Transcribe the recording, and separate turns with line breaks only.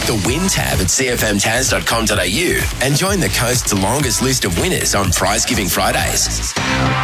the Win tab at cfmtaz.com.au and join the coast's longest list of winners on Prize Giving Fridays.